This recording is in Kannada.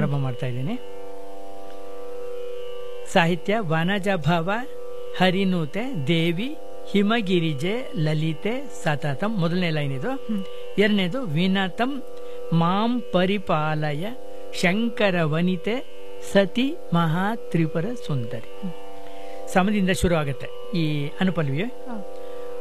ಆರಂಭ ಮಾಡ್ತಾ ಇದ್ದೀನಿ. ಸಾಹಿತ್ಯ ವನಜ ಭವ ಹರಿನೂತೆ ದೇವಿ ಹಿಮಗಿರಿಜೆ ಲಲಿತೆ ಸತತಂ. ಮೊದಲನೇ ಲೈನ್ ಇದು. ಎರಡನೇದು ವಿನತಂ ಮಾಂ ಪರಿಪಾಲಯ ಶಂಕರ ವನಿತೆ ಸತಿ ಮಹಾ ತ್ರಿಪುರ ಸುಂದರಿ. ಸಮದಿಂದ ಶುರು ಆಗುತ್ತೆ ಈ ಅನುಪಲ್ವಿಯು.